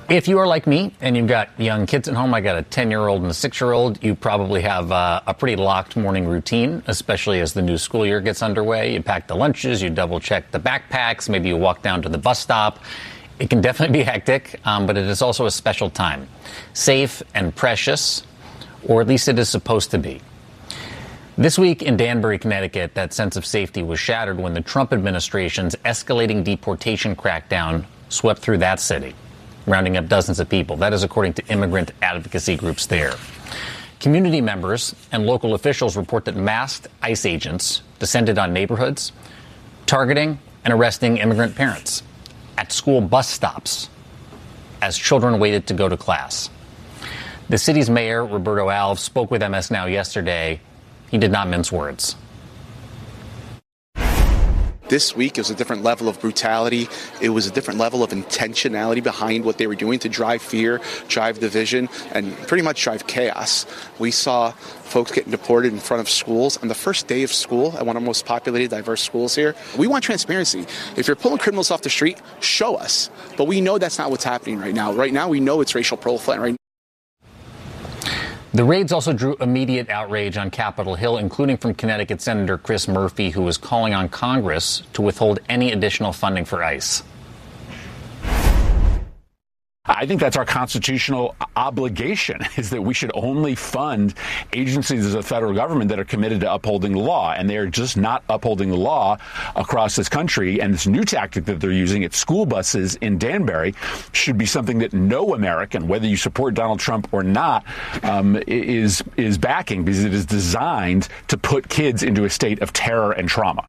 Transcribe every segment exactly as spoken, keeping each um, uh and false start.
If you are like me and you've got young kids at home, I got a ten-year-old and a six-year-old, you probably have uh, a pretty locked morning routine, especially as the new school year gets underway. You pack the lunches, you double-check the backpacks, maybe you walk down to the bus stop. It can definitely be hectic, um, but it is also a special time. Safe and precious, or at least it is supposed to be. This week in Danbury, Connecticut, that sense of safety was shattered when the Trump administration's escalating deportation crackdown swept through that city, rounding up dozens of people. That is according to immigrant advocacy groups there. Community members and local officials report that masked ICE agents descended on neighborhoods, targeting and arresting immigrant parents at school bus stops as children waited to go to class. The city's mayor, Roberto Alves, spoke with M S Now yesterday. He did not mince words. This week, it was a different level of brutality. It was a different level of intentionality behind what they were doing to drive fear, drive division, and pretty much drive chaos. We saw folks getting deported in front of schools on the first day of school at one of the most populated, diverse schools here. We want transparency. If you're pulling criminals off the street, show us. But we know that's not what's happening right now. Right now, we know it's racial profiling. Right. The raids also drew immediate outrage on Capitol Hill, including from Connecticut Senator Chris Murphy, who was calling on Congress to withhold any additional funding for ICE. I think that's our constitutional obligation, is that we should only fund agencies of the federal government that are committed to upholding the law. And they're just not upholding the law across this country. And this new tactic that they're using at school buses in Danbury should be something that no American, whether you support Donald Trump or not, um, is is backing, because it is designed to put kids into a state of terror and trauma.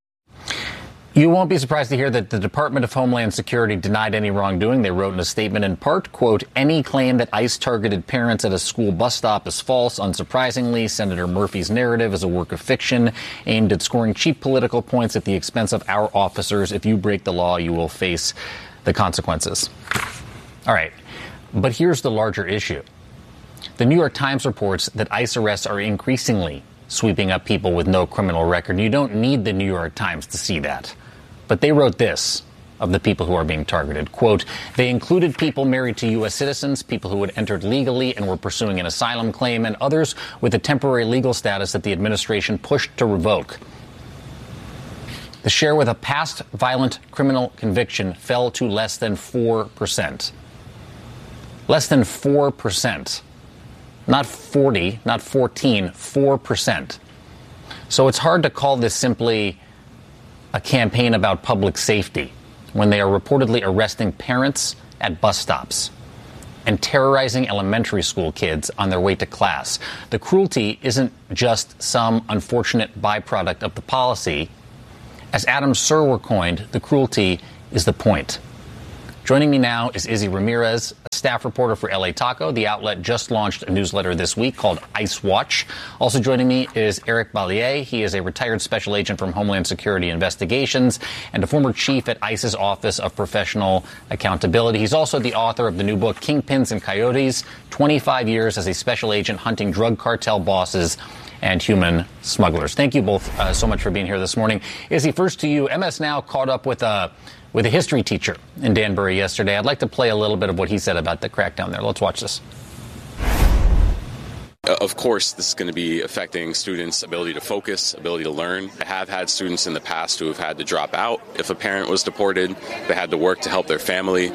You won't be surprised to hear that the Department of Homeland Security denied any wrongdoing. They wrote in a statement, in part, quote, any claim that ICE targeted parents at a school bus stop is false. Unsurprisingly, Senator Murphy's narrative is a work of fiction aimed at scoring cheap political points at the expense of our officers. If you break the law, you will face the consequences. All right. But here's the larger issue. The New York Times reports that ICE arrests are increasingly sweeping up people with no criminal record. You don't need the New York Times to see that. But they wrote this of the people who are being targeted. Quote, they included people married to U S citizens, people who had entered legally and were pursuing an asylum claim, and others with a temporary legal status that the administration pushed to revoke. The share with a past violent criminal conviction fell to less than four percent. Less than four percent. Not forty, not fourteen, four percent. So it's hard to call this simply a campaign about public safety when they are reportedly arresting parents at bus stops and terrorizing elementary school kids on their way to class. The cruelty isn't just some unfortunate byproduct of the policy. As Adam Serwer coined, the cruelty is the point. Joining me now is Izzy Ramirez, a staff reporter for L A Taco. The outlet just launched a newsletter this week called ICE Watch. Also joining me is Eric Balliet. He is a retired special agent from Homeland Security Investigations and a former chief at ICE's Office of Professional Accountability. He's also the author of the new book, Kingpins and Coyotes, twenty-five years as a special agent hunting drug cartel bosses and human smugglers. Thank you both uh, so much for being here this morning. Izzy, first to you. M S Now caught up with a with a history teacher in Danbury yesterday. I'd like to play a little bit of what he said about the crackdown there. Let's watch this. Of course, this is going to be affecting students' ability to focus, ability to learn. I have had students in the past who have had to drop out. If a parent was deported, they had to work to help their family.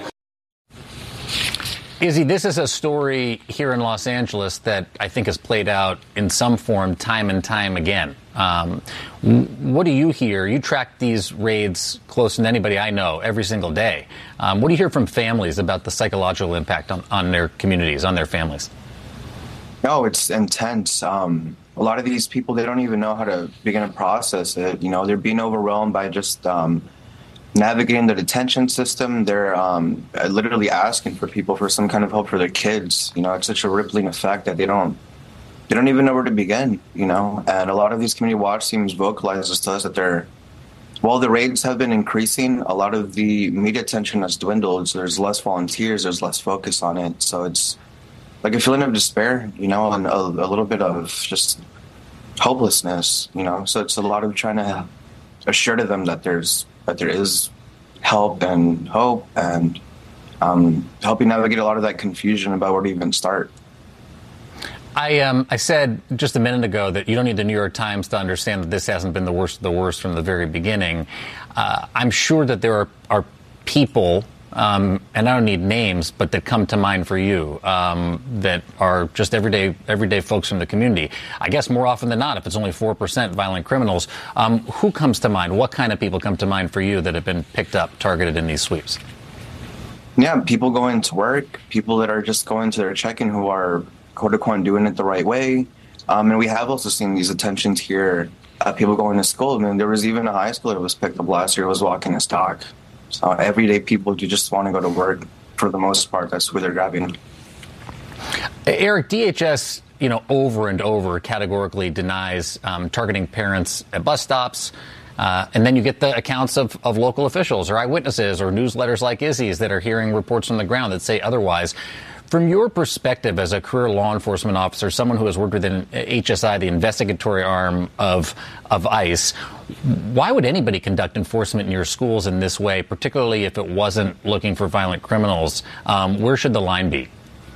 Izzy, this is a story here in Los Angeles that I think has played out in some form time and time again. Um, what do you hear? You track these raids closer than anybody I know every single day. Um, what do you hear from families about the psychological impact on, on their communities, on their families? No, it's intense. Um, a lot of these people, they don't even know how to begin to process it. You know, they're being overwhelmed by just um, navigating the detention system. They're um, literally asking for people for some kind of help for their kids. You know, it's such a rippling effect that they don't they don't even know where to begin, you know. And a lot of these community watch teams vocalizes to us that they're, while the raids have been increasing, a lot of the media attention has dwindled. So there's less volunteers, there's less focus on it. So it's like a feeling of despair, you know, and a, a little bit of just hopelessness, you know. So it's a lot of trying to assure to them that there's that there is help and hope and um, help you navigate a lot of that confusion about where to even start. I um, I said just a minute ago that you don't need the New York Times to understand that this hasn't been the worst of the worst from the very beginning. Uh, I'm sure that there are, are people, um, and I don't need names, but that come to mind for you, um, that are just everyday everyday folks from the community. I guess more often than not, if it's only four percent violent criminals, um, who comes to mind? What kind of people come to mind for you that have been picked up, targeted in these sweeps? Yeah, people going to work, people that are just going to their check-in who are quote-unquote doing it the right way. Um, and we have also seen these attentions here, uh, people going to school. I mean, there was even a high schooler that was picked up last year who was walking his dog. So everyday people do just want to go to work. For the most part, that's who they're grabbing. Eric, D H S, you know, over and over categorically denies um, targeting parents at bus stops. Uh, and then you get the accounts of, of local officials or eyewitnesses or newsletters like Izzy's that are hearing reports from the ground that say otherwise. From your perspective as a career law enforcement officer, someone who has worked within H S I, the investigatory arm of of ICE, why would anybody conduct enforcement in your schools in this way, particularly if it wasn't looking for violent criminals? Um, where should the line be?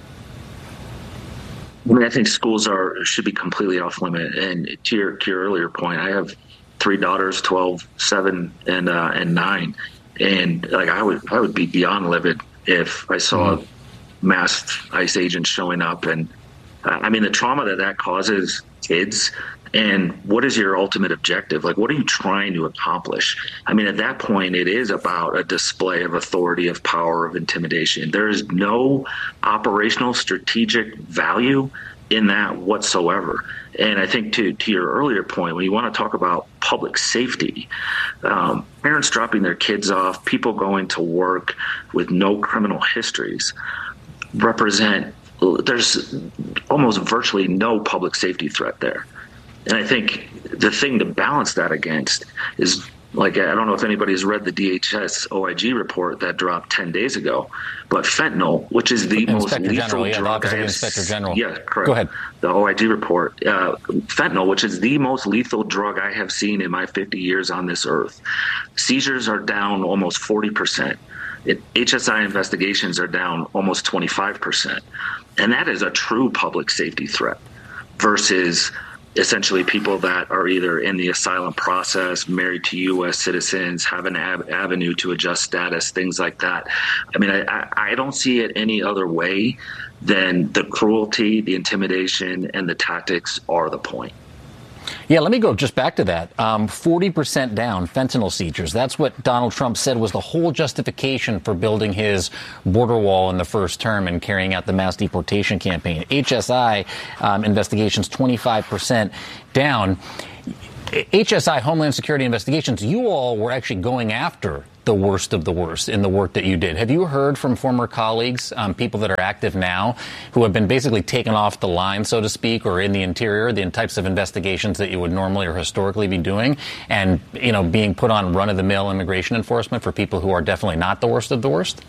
I mean, I think schools are should be completely off limit. And to your, to your earlier point, I have three daughters, twelve, seven, and uh, and nine, and like I would I would be beyond livid if I saw mm-hmm. masked ICE agents showing up. And uh, I mean, the trauma that that causes kids, and what is your ultimate objective? Like, what are you trying to accomplish? I mean, at that point, it is about a display of authority, of power, of intimidation. There is no operational strategic value in that whatsoever. And I think to, to your earlier point, when you want to talk about public safety, um, parents dropping their kids off, people going to work with no criminal histories, represent, there's almost virtually no public safety threat there. And I think the thing to balance that against is, like, I don't know if anybody has read the D H S O I G report that dropped ten days ago, but fentanyl, which is the most Inspector lethal General, yeah, drug. the Office I of have, Inspector General. Yeah, correct. Go ahead. The O I G report, uh, fentanyl, which is the most lethal drug I have seen in my fifty years on this earth. Seizures are down almost forty percent. It, H S I investigations are down almost twenty-five percent. And that is a true public safety threat versus essentially people that are either in the asylum process, married to U S citizens, have an ab- avenue to adjust status, things like that. I mean, I, I don't see it any other way than the cruelty, the intimidation, and the tactics are the point. Yeah, let me go just back to that. Um, forty percent down fentanyl seizures. That's what Donald Trump said was the whole justification for building his border wall in the first term and carrying out the mass deportation campaign. H S I um, investigations twenty-five percent down. H S I, Homeland Security Investigations, you all were actually going after the worst of the worst in the work that you did. Have you heard from former colleagues, um, people that are active now, who have been basically taken off the line, so to speak, or in the interior, the types of investigations that you would normally or historically be doing, and, you know, being put on run-of-the-mill immigration enforcement for people who are definitely not the worst of the worst?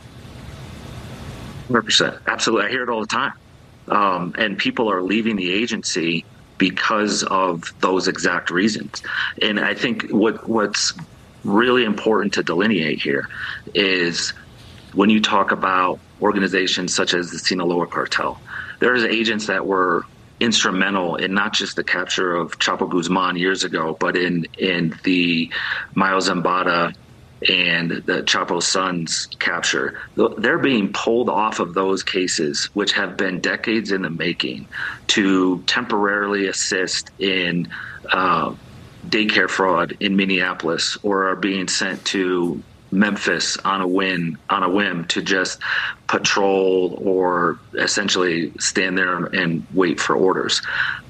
one hundred percent. Absolutely. I hear it all the time. Um, and people are leaving the agency because of those exact reasons. And I think what what's really important to delineate here is when you talk about organizations such as the Sinaloa cartel, there's agents that were instrumental in not just the capture of Chapo Guzman years ago, but in, in the Mayo Zambada and the Chapo sons capture. They're being pulled off of those cases, which have been decades in the making, to temporarily assist in uh, daycare fraud in Minneapolis, or are being sent to Memphis on a whim, on a whim to just patrol or essentially stand there and wait for orders.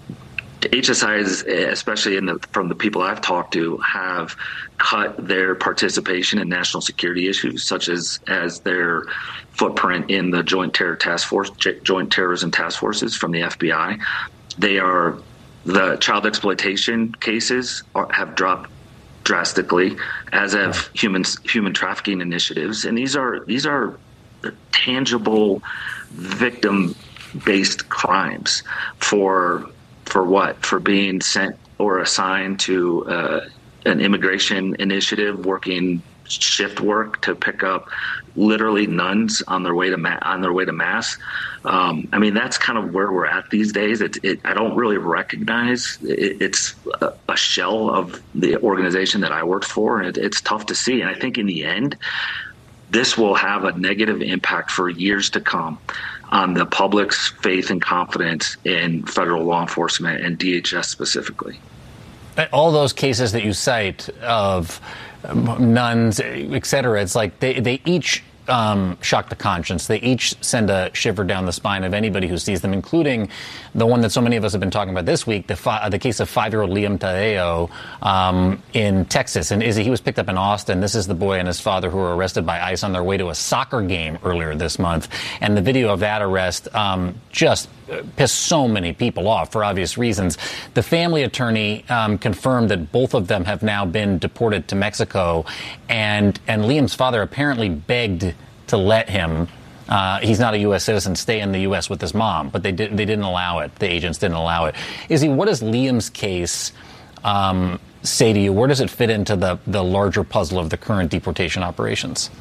H S Is, especially in the, from the people I've talked to, have cut their participation in national security issues, such as as their footprint in the Joint Terror Task Force, Joint Terrorism Task Forces from the F B I. They are the child exploitation cases are, have dropped drastically, as have human human trafficking initiatives, and these are these are tangible victim-based crimes for. For what? For being sent or assigned to uh, an immigration initiative working shift work to pick up literally nuns on their way to ma- on their way to mass. Um, I mean, that's kind of where we're at these days. It, it, I don't really recognize it, it's a, a shell of the organization that I worked for, and it, it's tough to see. And I think in the end, this will have a negative impact for years to come on the public's faith and confidence in federal law enforcement and D H S specifically. All those cases that you cite of nuns, et cetera, it's like they, they each um, shock the conscience. They each send a shiver down the spine of anybody who sees them, including the one that so many of us have been talking about this week, the fi- the case of five-year-old Liam Taddeo um, in Texas. And Izzy, he was picked up in Austin. This is the boy and his father who were arrested by ICE on their way to a soccer game earlier this month. And the video of that arrest um, just pissed so many people off for obvious reasons. The family attorney um, confirmed that both of them have now been deported to Mexico, and and Liam's father apparently begged to let him. Uh, he's not a U S citizen, stay in the U S with his mom, but they did they didn't allow it. The agents didn't allow it. Izzy, what does Liam's case um, say to you? Where does it fit into the the larger puzzle of the current deportation operations?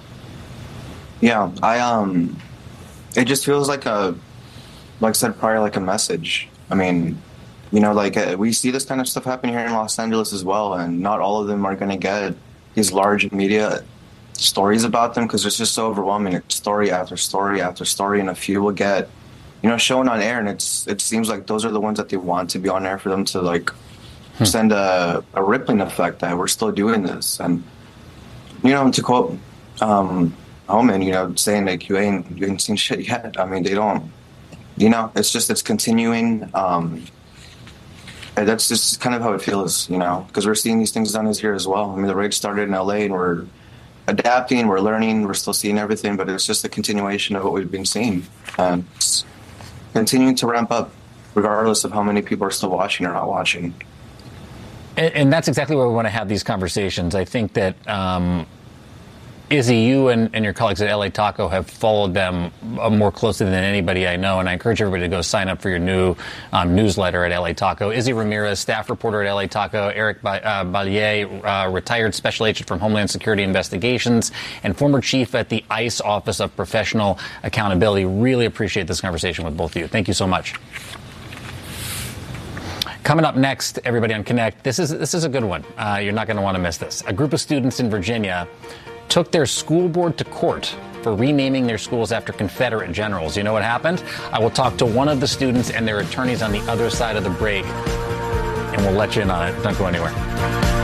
Yeah, I um, it just feels like a. Like I said prior, like a message. I mean, you know, like uh, we see this kind of stuff happen here in Los Angeles as well, and not all of them are going to get these large media stories about them because it's just so overwhelming. It's story after story after story, and a few will get, you know, shown on air, and it's it seems like those are the ones that they want to be on air for them to like hmm. send a, a rippling effect that we're still doing this. And you know, to quote um, Homan, you know, saying like you ain't you ain't seen shit yet. I mean, they don't. You know, it's just, it's continuing. Um, and that's just kind of how it feels, you know, because we're seeing these things done as here as well. I mean, the raid started in L A and we're adapting, we're learning, we're still seeing everything, but it's just a continuation of what we've been seeing. And it's continuing to ramp up, regardless of how many people are still watching or not watching. And, and that's exactly where we want to have these conversations. I think that, um, Izzy, you and, and your colleagues at L A Taco have followed them more closely than anybody I know, and I encourage everybody to go sign up for your new um, newsletter at L A Taco. Izzy Ramirez, staff reporter at L A Taco, Eric ba- uh, Ballier, uh, retired special agent from Homeland Security Investigations, and former chief at the ICE Office of Professional Accountability. Really appreciate this conversation with both of you. Thank you so much. Coming up next, everybody on Connect, this is this is a good one. Uh, you're not going to want to miss this. A group of students in Virginia took their school board to court for renaming their schools after Confederate generals. You know what happened? I will talk to one of the students and their attorneys on the other side of the break, and we'll let you in on it. Don't go anywhere.